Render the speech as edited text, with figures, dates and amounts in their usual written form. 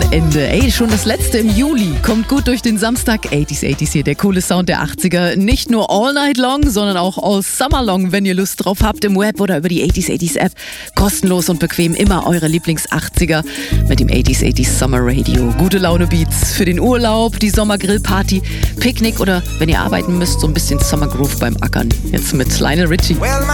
Jahresende. Ey, schon das letzte im Juli. Kommt gut durch den Samstag. 80s hier, der coole Sound der 80er. Nicht nur all night long, sondern auch all summer long, wenn ihr Lust drauf habt, im Web oder über die 80s App. Kostenlos und bequem immer eure Lieblings-80er mit dem 80s Summer Radio. Gute Laune Beats für den Urlaub, die Sommergrillparty, Picknick oder wenn ihr arbeiten müsst, so ein bisschen Summer Groove beim Ackern. Jetzt mit Lionel Richie.